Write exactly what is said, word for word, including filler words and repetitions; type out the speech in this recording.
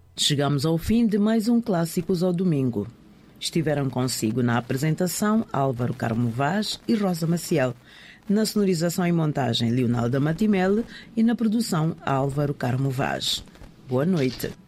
Chegamos ao fim de mais um Clássicos ao Domingo. Estiveram consigo na apresentação Álvaro Carmo Vaz e Rosa Maciel, na sonorização e montagem Leonalda Matimele e na produção Álvaro Carmo Vaz. Boa noite.